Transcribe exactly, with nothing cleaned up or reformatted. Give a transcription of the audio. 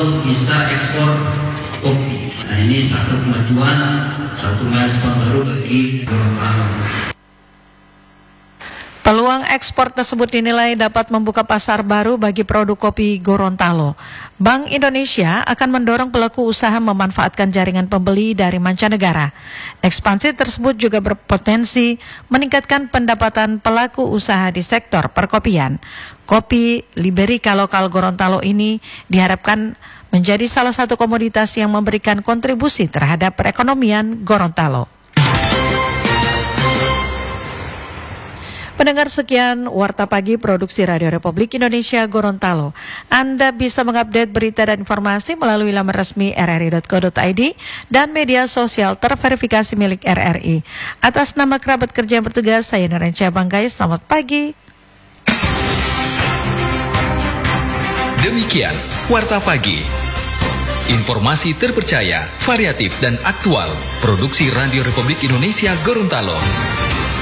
untuk bisa ekspor kopi. Nah, ini satu kemajuan, satu milestone baru bagi Gorontalo. Peluang ekspor tersebut dinilai dapat membuka pasar baru bagi produk kopi Gorontalo. Bank Indonesia akan mendorong pelaku usaha memanfaatkan jaringan pembeli dari mancanegara. Ekspansi tersebut juga berpotensi meningkatkan pendapatan pelaku usaha di sektor perkopian. Kopi Liberica lokal Gorontalo ini diharapkan menjadi salah satu komoditas yang memberikan kontribusi terhadap perekonomian Gorontalo. Pendengar, sekian Warta Pagi Produksi Radio Republik Indonesia Gorontalo. Anda bisa mengupdate berita dan informasi melalui laman resmi r r i dot co dot i d dan media sosial terverifikasi milik R R I. Atas nama kerabat kerja yang bertugas, saya Nurencia Banggai, selamat pagi. Demikian Warta Pagi. Informasi terpercaya, variatif dan aktual. Produksi Radio Republik Indonesia Gorontalo.